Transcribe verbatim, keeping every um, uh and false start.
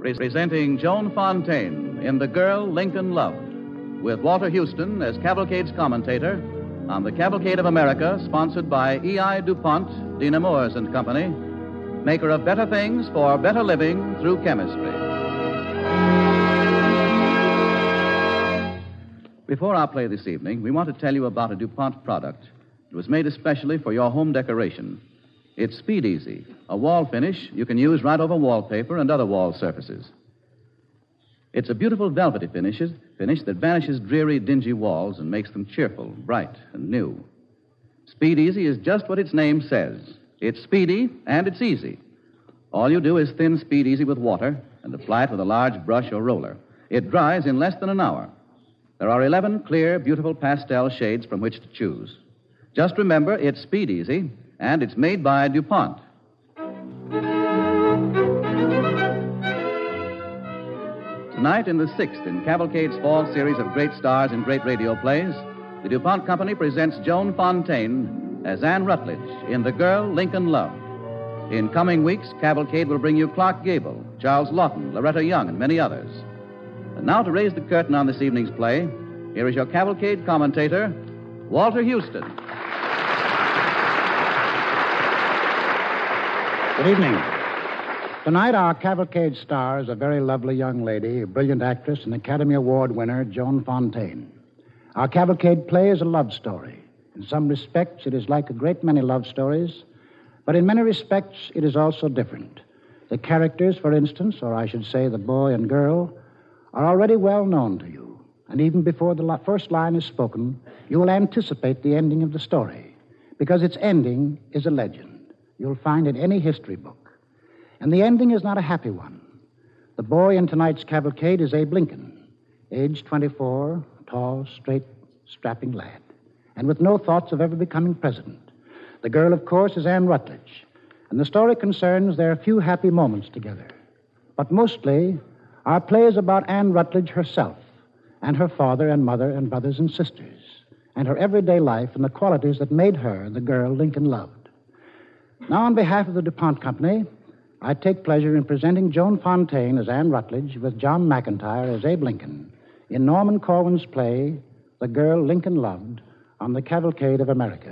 presenting Joan Fontaine in The Girl Lincoln Loved, with Walter Houston as Cavalcade's commentator on the Cavalcade of America, sponsored by E I. DuPont, Dina Moores and Company, maker of better things for better living through chemistry. Before our play this evening, we want to tell you about a DuPont product. It was made especially for your home decoration. It's Speed Easy, a wall finish you can use right over wallpaper and other wall surfaces. It's a beautiful velvety finish, finish that vanishes dreary, dingy walls and makes them cheerful, bright, and new. Speed Easy is just what its name says. It's speedy and it's easy. All you do is thin Speed Easy with water and apply it with a large brush or roller. It dries in less than an hour. There are eleven clear, beautiful pastel shades from which to choose. Just remember, it's Speed Easy, and it's made by DuPont. Tonight, in the sixth in Cavalcade's fall series of great stars in great radio plays, the DuPont Company presents Joan Fontaine as Anne Rutledge in The Girl Lincoln Loved. In coming weeks, Cavalcade will bring you Clark Gable, Charles Lawton, Loretta Young, and many others. And now, to raise the curtain on this evening's play, here is your Cavalcade commentator, Walter Houston. Good evening. Tonight, our Cavalcade star is a very lovely young lady, a brilliant actress, and Academy Award winner, Joan Fontaine. Our Cavalcade play is a love story. In some respects, it is like a great many love stories, but in many respects, it is also different. The characters, for instance, or I should say the boy and girl, are already well known to you, and even before the first line is spoken, you will anticipate the ending of the story, because its ending is a legend you'll find in any history book. And the ending is not a happy one. The boy in tonight's Cavalcade is Abe Lincoln, age twenty-four, tall, straight, strapping lad, and with no thoughts of ever becoming president. The girl, of course, is Anne Rutledge, and the story concerns their few happy moments together. But mostly, our play is about Anne Rutledge herself, and her father and mother and brothers and sisters, and her everyday life and the qualities that made her the girl Lincoln loved. Now, on behalf of the DuPont Company, I take pleasure in presenting Joan Fontaine as Anne Rutledge with John McIntire as Abe Lincoln in Norman Corwin's play, The Girl Lincoln Loved, on the Cavalcade of America.